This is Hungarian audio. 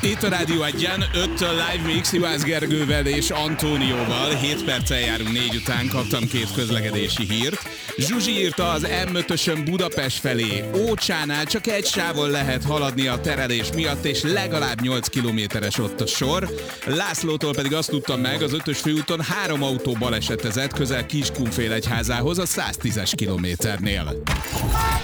Itt a Rádió Egyen, 5-től live mix Juhász Gergővel és Antónióval. 7 perccel járunk 4 után, kaptam 2 közlekedési hírt. Zsuzsi írta az M5-ösön Budapest felé. Ócsánál csak egy sávon lehet haladni a terelés miatt, és legalább 8 kilométeres ott a sor. Lászlótól pedig azt tudtam meg, az 5-ös főúton 3 autó balesetezett közel Kiskunfélegyházához a 110-es kilométernél.